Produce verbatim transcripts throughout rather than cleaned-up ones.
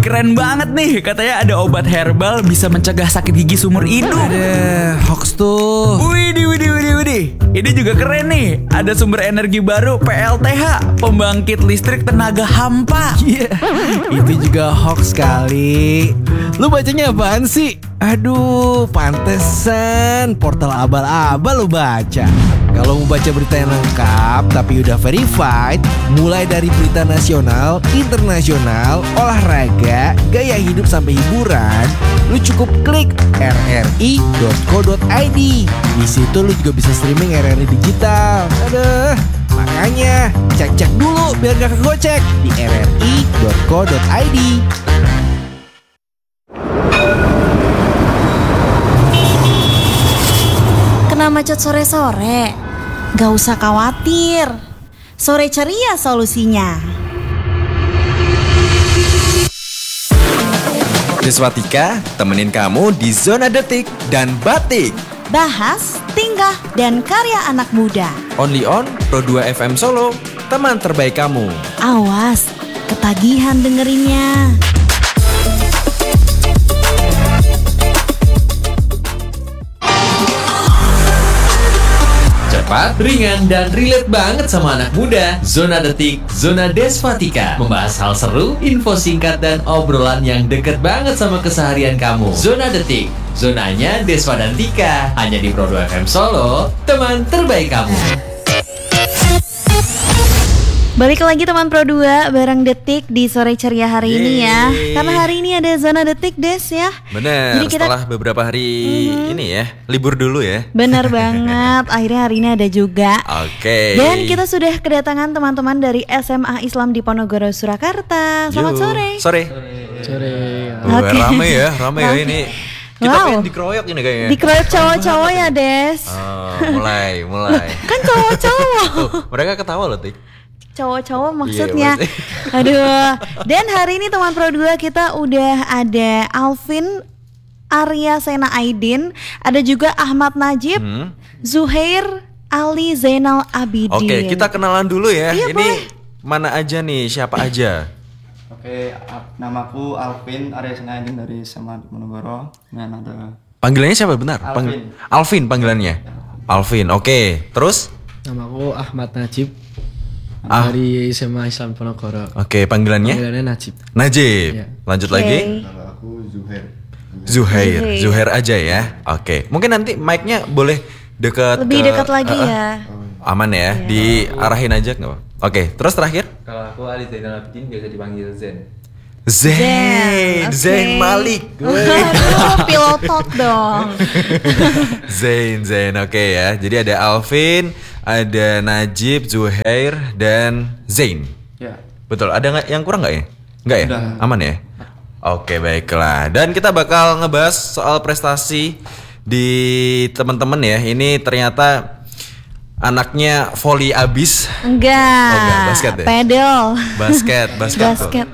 keren banget nih. Katanya ada obat herbal bisa mencegah sakit gigi seumur hidup. Ada hoax tuh. Widih, widih, widih, widih. Ini juga keren nih. Ada sumber energi baru P L T H, pembangkit listrik tenaga hampa. Iya, itu juga hoax kali. Lu bacanya apaan sih? Aduh, pantesan portal abal-abal lu baca. Kalau mau baca berita yang lengkap tapi udah verified, mulai dari berita nasional, internasional, olahraga, gaya hidup sampai hiburan, lu cukup klik r r i dot co dot i d. Di situ lu juga bisa streaming R R I digital. Aduh, makanya cek-cek dulu biar gak kegocek di r r i dot co dot i d. Kena macet sore-sore? Gak usah khawatir, Sore Ceria solusinya. Deswatika temenin kamu di Zona Detik dan Batik. Bahas, tingkah, dan karya anak muda. Only on Pro dua F M Solo, teman terbaik kamu. Awas, ketagihan dengerinnya. Cepat, ringan, dan relate banget sama anak muda. Zona Detik, Zona Deswatika. Membahas hal seru, info singkat, dan obrolan yang deket banget sama keseharian kamu. Zona Detik, zonanya Deswa dan Tika. Hanya di Pro dua F M Solo, teman terbaik kamu. Balik lagi teman Pro dua bareng Detik di Sore Ceria hari ini ya. Karena hari ini ada Zona Detik, Des ya. Bener, Jadi kita- setelah beberapa hari Mhm. ini ya, libur dulu ya. Benar banget, akhirnya hari ini ada juga. Oke. Dan kita sudah kedatangan teman-teman dari S M A Islam Diponegoro, Surakarta. Selamat Yuk. sore. Sore. Sore. Wah, Oke. rame ya, rame ya Rame. ini. Kita Wow. pengen dikeroyok ini kayaknya. Dikeroyok cowok-cowok ya, Des. Oh, mulai, mulai. Kan cowok-cowok. Tuh, mereka ketawa loh, Tik. Cowok-cowok maksudnya. Iya, Aduh. Dan hari ini teman Pro dua kita udah ada Alvin Arya Sena Aidin, ada juga Ahmad Najib, Hmm. Zuhair Ali Zainal Abidin. Oke, kita kenalan dulu ya. Iya, ini boleh. mana aja nih, siapa aja? Oke, a- namaku Alvin Arya Senaidin dari S M A Diponegoro. Dan ada Panggilannya siapa benar? Alvin. Alvin panggilannya. Alvin. Oke. Terus? Namaku Ahmad Najib Ah. dari S M A Islam Diponegoro. Oke, panggilannya? Panggilannya Najib. Najib. Iya. Lanjut Oke. lagi. aku Zuhair. Zuhair. Zuhair. Zuhair aja ya. Oke. Mungkin nanti mic-nya boleh dekat Lebih ke- dekat lagi eh, eh, ya. Aman ya. Diarahin aja nggak apa? Oke. Terus terakhir? Kalau aku Ali Zainal Abidin biasa dipanggil Zen. Zain. oke. Zain Malik. Aduh, pilotot dong. Zain, Zain, oke ya. Jadi ada Alvin, ada Najib, Zuhair, dan Zain. Ya. Betul. Ada nggak yang kurang nggak ya? Nggak ya? Udah. Aman ya? Oke, baiklah. Dan kita bakal ngebahas soal prestasi di teman-teman ya. Ini ternyata anaknya volley abis. Enggak. Oh, enggak, basket ya? Pedal. Basket, basket. tuh. Basket.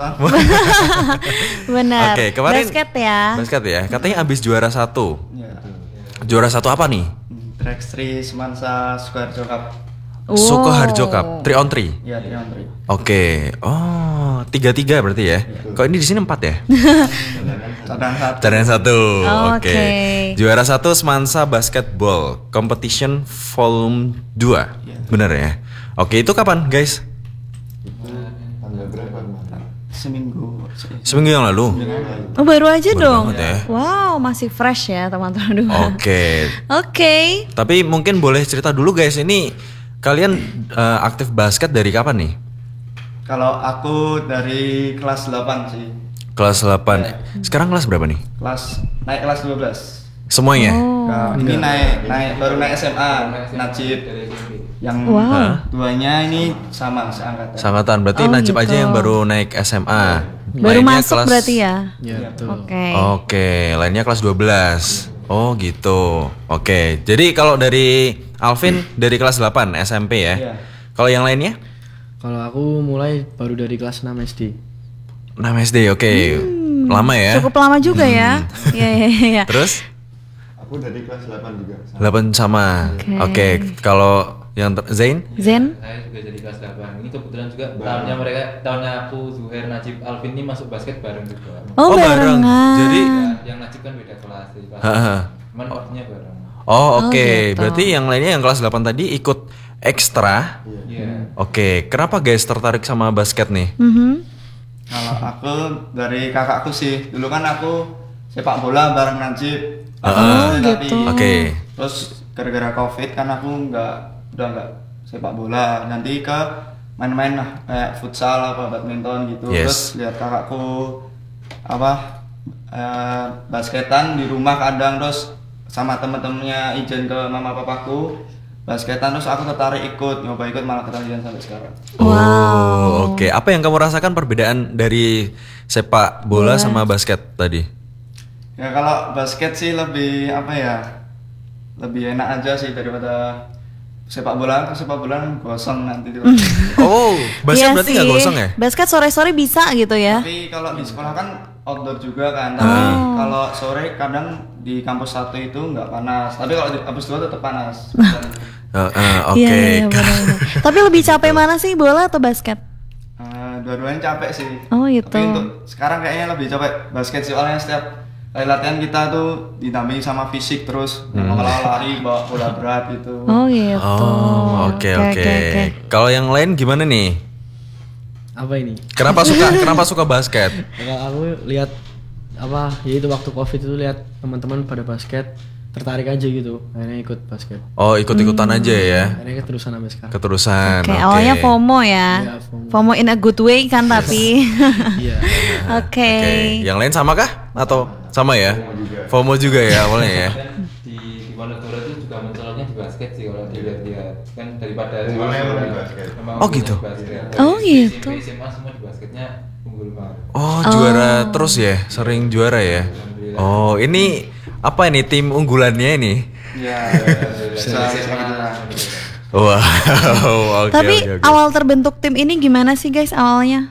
Benar. Oke, kemarin Basket ya. Basket ya. Katanya abis juara satu. Ya. Juara satu apa nih? Track Tri Semansa Sukoharjo Cup. Wow. Sukoharjo Cup, three on three. Ya, Triantri. Oke, oh tiga tiga berarti ya? Kok ini di sini empat ya? Cadangan satu. Cadangan satu, Oh, oke. oke. Juara satu Semansa Basketball Competition Volume dua, bener ya? Oke, itu kapan guys? Seminggu. Seminggu yang lalu. Oh, baru aja Baru dong. banget ya. Wow, masih fresh ya teman-teman. Oke, Oke. tapi mungkin boleh cerita dulu guys. Ini kalian eh, aktif basket dari kapan nih? Kalau aku dari kelas delapan sih. Kelas delapan. Sekarang kelas berapa nih? Kelas naik kelas dua belas. Semuanya? Nah, ini naik naik baru naik S M A Najib. Yang Wow. duanya ini sama seangkatan. Sangkatan, berarti Oh, Najib aja gitu. yang baru naik S M A. Baru Lainnya masuk kelas- berarti ya. Ya, betul. Oke. Oke, lainnya kelas dua belas. Oh gitu. Oke, jadi kalau dari Alvin dari kelas delapan S M P ya. Iya. Kalau yang lainnya? Kalau aku mulai baru dari kelas enam S D. enam S D, oke. Lama ya? Cukup lama juga ya. Iya, iya, iya. Terus? Aku dari kelas delapan juga. delapan sama. Oke. Oke, kalau Yang ter- Zain? Zen? Saya juga jadi kelas delapan. Ini kebetulan juga tahunnya mereka, tahunnya aku, Zuhair, Najib, Alvin ini masuk basket bareng juga. Oh, Oh, bareng. barengan. Jadi- Ya, yang Najib kan beda kelas, jadi kelas Ha, ha. cuman waktunya bareng. Oh oke, gitu. berarti yang lainnya yang kelas delapan tadi ikut ekstra. Iya. Oke, kenapa guys tertarik sama basket nih? Mhm. Kalau aku dari kakakku sih. Dulu kan aku sepak bola bareng Najib. Oh, tapi gitu. Oke. terus gara-gara covid kan aku nggak udah nggak sepak bola. Nanti ke main-main lah kayak futsal apa badminton gitu. Yes. Terus lihat kakakku apa eh, basketan di rumah kadang, terus sama temen-temennya izin ke mama papaku basketan, terus aku tertarik ikut, nyoba ikut, malah ketagihan sampai sekarang. Oh oke, apa yang kamu rasakan perbedaan dari sepak bola sama basket tadi? Ya kalau basket sih lebih apa ya, lebih enak aja sih daripada sepak bola. Sepak bola kan gosong nanti tuh. Oh, basket Iya berarti nggak sih. gosong ya? Basket sore-sore bisa gitu ya. Tapi kalau di sekolah kan outdoor juga kan, tapi Oh. kalau sore kadang di kampus satu itu nggak panas, tapi kalau di kampus dua tetap panas. Dan, Eh, eh, Oke. Iya, iya, benar-benar. Tapi lebih capek mana sih, bola atau basket? eh, dua-duanya capek sih. Oh, gitu. Tapi untuk sekarang kayaknya lebih capek basket sih, soalnya setiap kali latihan kita tuh ditambah sama fisik terus, kalau lari bawa bola berat gitu. Oh gitu. Oh oke oke. Kalau yang lain gimana nih? Apa ini? Kenapa suka kenapa suka basket? Kalau aku lihat apa ya itu waktu covid itu lihat teman-teman pada basket tertarik aja gitu, akhirnya ikut basket. Oh ikut-ikutan aja ya. Akhirnya keterusan sampai sekarang. Keterusan. Oke, oke. awalnya FOMO ya. Iya, FOMO. FOMO in a good way kan tapi. Iya. Oke. Oke. Yang lain sama kah? Atau sama ya? FOMO juga ya awalnya ya. Kan di di Wonogoro itu juga mencoloknya di basket sih kalau dilihat-lihat kan daripada Unggulannya sepak bola, di basket. memang Oh, unggulnya gitu? di basket. Oh, Dari gitu. S M P, S M A semua di basketnya unggul banget. Oh, juara terus ya? Sering juara ya? Oh, ini apa ini tim unggulannya ini? Ya, bisa bisa gitu lah. Wow, oke Tapi oke, oke. awal terbentuk tim ini gimana sih guys awalnya?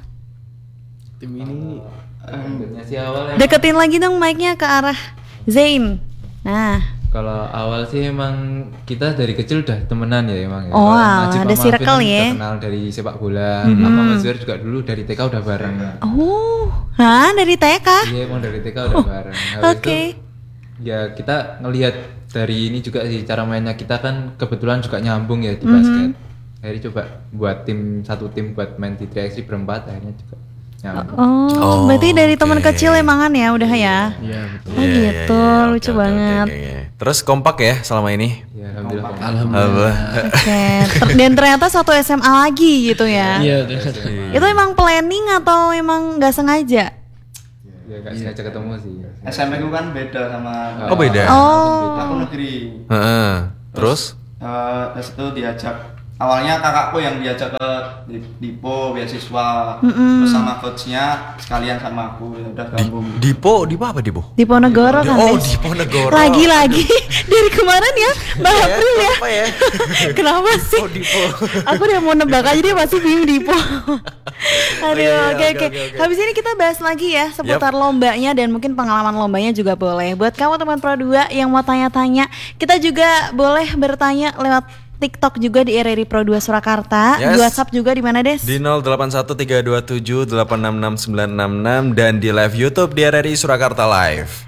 Tim ini Basketnya sih awal emang- Deketin lagi dong mic-nya ke arah Zain. Nah, Kalau awal sih emang kita dari kecil udah temenan ya emang ya. Oh, Kalau alah, Najib ada sama circle Alvin kan ya. udah kenal dari sepak bola. Sama Mas Zuhair juga dulu dari T K udah bareng. oh, hah dari T K? Iya emang dari T K udah bareng. Habis Oke. itu, ya kita ngelihat dari ini juga sih cara mainnya kita kan kebetulan juga nyambung ya di basket. Akhirnya coba buat tim satu tim buat main di tiga x tiga berempat akhirnya juga nyambung. Oh, Oh, berarti dari teman oke. kecil emangan ya udah ya. iya betul. Oh Iya, iya, gitu, iya, oke, lucu oke, oke, banget. oke, oke. Terus kompak ya selama ini? Ya alhamdulillah. Alhamdulillah. Oke, ter- dan ternyata satu S M A lagi gitu ya. Iya, udah. Itu emang planning atau emang nggak sengaja? Ya gak sengaja ketemu sih. S M P ku kan beda sama. Oh, beda? Oh, Aku negeri. Heeh. Terus? Eh, dari situ diajak, awalnya kakakku yang diajak ke di- Dipo beasiswa, terus sama coachnya sekalian sama aku, ya udah gabung. Dipo, Dipo apa Dipo? di Ponegoro kan? Oh, guys? Diponegoro. Lagi-lagi dari kemarin ya, Mbak April ya. Apa ya? Kenapa sih? Oh, Dipo. Aku udah mau nebak aja dia masih bingung Dipo. Aduh, iya, oke oke, oke. oke, oke. Habis ini kita bahas lagi ya seputar lombanya dan mungkin pengalaman lombanya juga boleh. Buat kamu teman Pro dua yang mau tanya-tanya, kita juga boleh bertanya lewat TikTok juga di R R I Pro dua Surakarta, Yes. di WhatsApp juga di mana Des? Di nol delapan satu tiga dua tujuh delapan enam enam sembilan enam enam dan di live YouTube di R R I Surakarta Live.